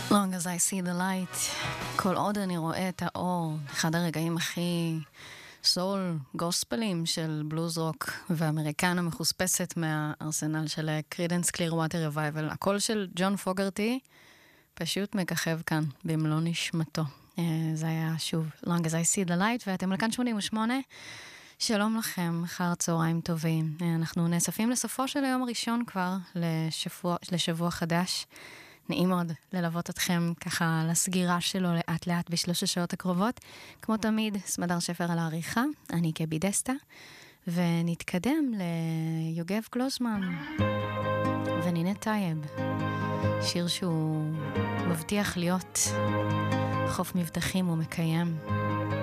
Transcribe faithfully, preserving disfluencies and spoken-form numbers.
Long as I see the light, כל עוד אני רואה את האור, אחד הרגעים הכי סול, גוספלים של בלוז רוק ואמריקנה מחוספסת מהארסנל של קרידנס קלירווטר רווייבל. הקול של ג'ון פוגרטי פשוט מככב כאן במלוא נשמתו. זה היה שוב Long as I see the light, ואתם לכאן שמונים ושמונה. שלום לכם, אחר צהריים טובים. אנחנו נאספים לסופו של היום הראשון כבר לשבוע, לשבוע חדש. נעים מאוד ללוות אתכם ככה לסגירה שלו לאט לאט בשלוש השעות הקרובות. כמו תמיד, סמדר שפר על העריכה, אני קבי דסטה, ונתקדם ליוגב קלוזמן ונינת טייב. שיר שהוא מבטיח להיות חוף מבטחים ומקיים.